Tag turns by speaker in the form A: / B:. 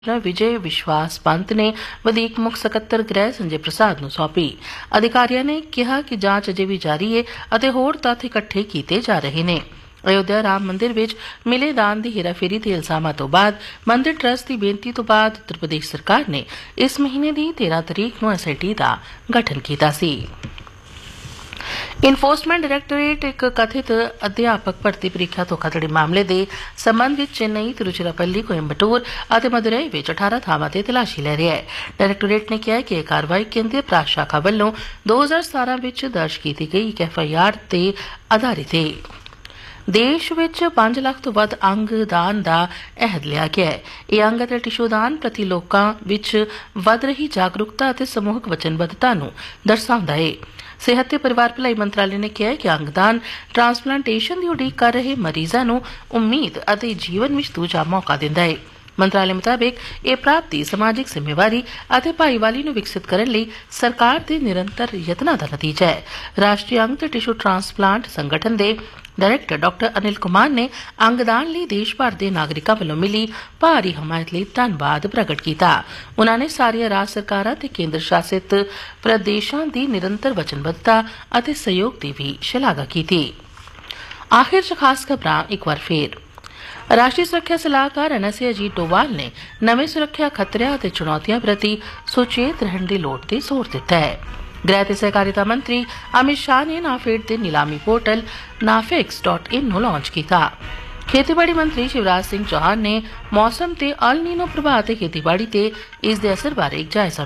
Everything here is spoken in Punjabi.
A: विजय विश्वास पंत ने वधीक मुख सकत्तर गृह संजय प्रसाद ਨੂੰ ਸੌਂਪੀ। ਅਧਿਕਾਰੀਆਂ ਨੇ ਕਿਹਾ ਕਿ ਜਾਂਚ ਅਜੇ ਵੀ ਜਾਰੀ ਹੈ ਅਤੇ ਹੋਰ ਤੱਥ ਇਕੱਠੇ ਕੀਤੇ ਜਾ ਰਹੇ ਨੇ। ਅਯੋਧਿਆ ਰਾਮ ਮੰਦਿਰ ਵਿੱਚ ਮਿਲੇ ਦਾਨ ਦੀ ਹੇਰਾਫੇਰੀ ਦੇ ਇਲਜ਼ਾਮਾਂ ਤੋਂ ਬਾਅਦ ਮੰਦਿਰ ਟਰੱਸਟ ਦੀ ਬੇਨਤੀ ਤੋਂ ਬਾਅਦ ਉੱਤਰ ਪ੍ਰਦੇਸ਼ ਸਰਕਾਰ ਨੇ ਇਸ ਮਹੀਨੇ ਦੀ 13 ਤਰੀਕ ਨੂੰ ਐਸਆਈਟੀ ਦਾ ਗਠਨ ਕੀਤਾ ਸੀ। ਇਨਫੋਰਸਮੈਂਟ ਡਾਇਰੈਕਟੋਰੇਟ ਇੱਕ ਕਥਿਤ ਅਧਿਆਪਕ ਭਰਤੀ ਪ੍ਰੀਖਿਆ ਧੋਖਾਧੜੀ ਮਾਮਲੇ ਦੇ ਸਬੰਧ ਵਿੱਚ ਚੇਨਈ, ਤਿਰੂਚਿਰਾਪੱਲੀ, ਕੋਇੰਬਟੂਰ ਅਤੇ ਮਦੁਰਈ ਵਿੱਚ 18 ਥਾਵਾਂ ਤੇ ਤਲਾਸ਼ੀ ਲੈ ਰਿਹਾ ਹੈ। ਡਾਇਰੈਕਟੋਰੇਟ ਨੇ ਕਿਹਾ ਕਿ ਇਹ ਕਾਰਵਾਈ ਕੇਂਦਰੀ ਅਪਰਾਧ ਸ਼ਾਖਾ ਵੱਲੋਂ 2017 ਵਿੱਚ ਦਰਜ ਕੀਤੀ ਗਈ ਇੱਕ ਐਫਆਈਆਰ ਤੇ ਆਧਾਰਿਤ ਹੈ। ਦੇਸ਼ ਵਿੱਚ 5 ਲੱਖ ਤੋਂ ਵੱਧ ਅੰਗ ਦਾਨ ਦਾ ਅਹਿਦ ਲਿਆ ਗਿਆ ਹੈ। ਇਹ ਅੰਗ ਅਤੇ ਟਿਸ਼ੂ ਦਾਨ ਪ੍ਰਤੀ ਲੋਕਾਂ ਵਿੱਚ ਵੱਧ ਰਹੀ ਜਾਗਰੂਕਤਾ ਅਤੇ ਸਮੂਹਕ ਵਚਨਬੱਧਤਾ ਨੂੰ ਦਰਸਾਉਂਦਾ ਹੈ। ਸਿਹਤ ਤੇ ਪਰਿਵਾਰ ਭਲਾਈ ਮੰਤਰਾਲੇ ਨੇ ਕਿਹਾ ਕਿ ਅੰਗਦਾਨ ਟ੍ਰਾਂਸਪਲਾਂਟੇਸ਼ਨ ਦੀ ਉਡੀਕ ਕਰ ਰਹੇ ਮਰੀਜ਼ਾਂ ਨੂੰ ਉਮੀਦ ਅਤੇ ਜੀਵਨ ਵਿੱਚ ਦੂਜਾ ਮੌਕਾ ਦਿੰਦਾ ਹੈ। ਮੰਤਰਾਲੇ ਮੁਤਾਬਿਕ ਇਹ ਪ੍ਰਾਪਤੀ ਸਮਾਜਿਕ ਜ਼ਿੰਮੇਵਾਰੀ ਅਤੇ ਭਾਈਵਾਲੀ ਨੂੰ ਵਿਕਸਿਤ ਕਰਨ ਲਈ ਸਰਕਾਰ ਦੇ ਨਿਰੰਤਰ ਯਤਨਾਂ ਦਾ ਨਤੀਜਾ ਹੈ। ਰਾਸ਼ਟਰੀ ਅੰਗ ਤੇ ਟਿਸ਼ੂ ਟ੍ਰਾਂਸਪਲਾਂਟ ਸੰਗਠਨ ਦੇ ਡਾਇਰੈਕਟਰ ਡਾਕਟਰ ਅਨਿਲ ਕੁਮਾਰ ਨੇ ਅੰਗਦਾਨ ਲਈ ਦੇਸ਼ ਭਰ ਦੇ ਨਾਗਰਿਕਾਂ ਵੱਲੋਂ ਮਿਲੀ ਭਾਰੀ ਹਮਾਇਤ ਲਈ ਧੰਨਵਾਦ ਪ੍ਰਗਟ ਕੀਤਾ। ਉਨ੍ਹਾਂ ਨੇ ਸਾਰੀਆਂ ਰਾਜ ਸਰਕਾਰਾਂ ਤੇ ਕੇਂਦਰ ਸ਼ਾਸਿਤ ਪ੍ਰਦੇਸ਼ਾਂ ਦੀ ਨਿਰੰਤਰ ਵਚਨਬੱਧਤਾ ਅਤੇ ਸਹਿਯੋਗ ਦੀ ਵੀ ਸ਼ਲਾਘਾ ਕੀਤੀ। ਆਖਿਰ 'ਚ ਖਾਸ ਖਬਰਾਂ ਇੱਕ ਵਾਰ ਫੇਰ। ਰਾਸ਼ਟਰੀ ਸੁਰੱਖਿਆ ਸਲਾਹਕਾਰ NSA ਅਜੀਤ ਡੋਵਾਲ ਨੇ ਨਵੇਂ ਸੁਰੱਖਿਆ ਖਤਰਿਆਂ ਅਤੇ ਚੁਣੌਤੀਆਂ ਪ੍ਰਤੀ ਸੁਚੇਤ ਰਹਿਣ ਦੀ ਲੋੜ ਤੇ ਜ਼ੋਰ ਦਿੱਤਾ ਹੈ। ਗ੍ਰਹਿ ਤੇ ਸਹਿਕਾਰਿਤਾ ਮੰਤਰੀ ਅਮਿਤ ਸ਼ਾਹ ਨੇ ਨਾਫੇਡ ਦੇ ਨਿਲਾਮੀ ਪੋਰਟਲ nafex.in ਨੂੰ ਲਾਂਚ ਕੀਤਾ। ਖੇਤੀਬਾੜੀ ਮੰਤਰੀ ਸ਼ਿਵਰਾਜ ਸਿੰਘ ਚੌਹਾਨ ਨੇ ਮੌਸਮ ਤੇ ਅਲ ਨੀਨੋ ਪ੍ਰਭਾਵ ਤੇ ਖੇਤੀਬਾੜੀ ਤੇ ਇਸ ਦੇ ਅਸਰ ਬਾਰੇ ਇੱਕ ਜਾਇਜ਼ਾ